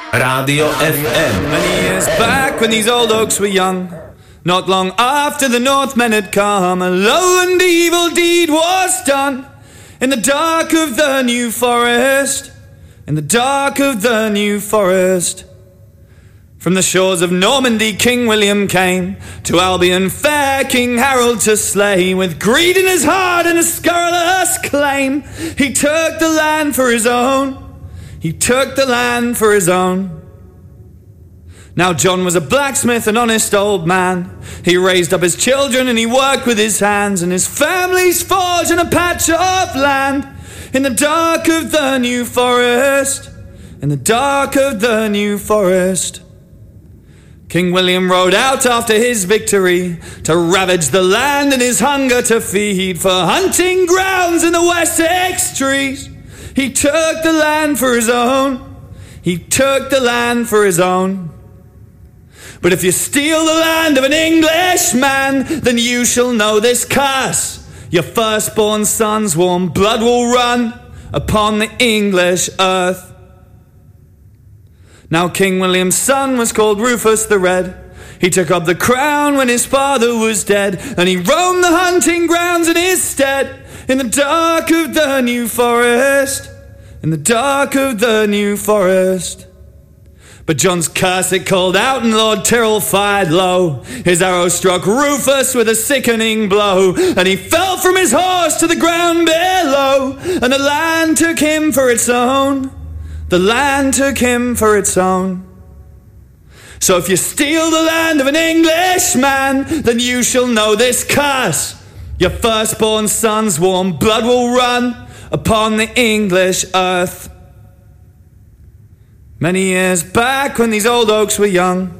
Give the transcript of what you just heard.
Radio FM. Many years back when these old oaks were young, not long after the Northmen had come, a low and evil deed was done in the dark of the New Forest, in the dark of the New Forest. From the shores of Normandy King William came to Albion fair King Harold to slay. With greed in his heart and a scurrilous claim, he took the land for his own. He took the land for his own. Now John was a blacksmith, an honest old man. He raised up his children and he worked with his hands, and his family's forged in a patch of land in the dark of the New Forest, in the dark of the New Forest. King William rode out after his victory to ravage the land and his hunger to feed, for hunting grounds in the Wessex trees. He took the land for his own. He took the land for his own. But if you steal the land of an Englishman, then you shall know this curse. Your firstborn son's warm blood will run upon the English earth. Now King William's son was called Rufus the Red. He took up the crown when his father was dead, and he roamed the hunting grounds in his stead, in the dark of the New Forest, in the dark of the New Forest. But John's curse it called out, and Lord Tyrrell fired low. His arrow struck Rufus with a sickening blow, and he fell from his horse to the ground below, and the land took him for its own. The land took him for its own. So if you steal the land of an Englishman, then you shall know this curse. Your firstborn son's warm blood will run upon the English earth. Many years back when these old oaks were young,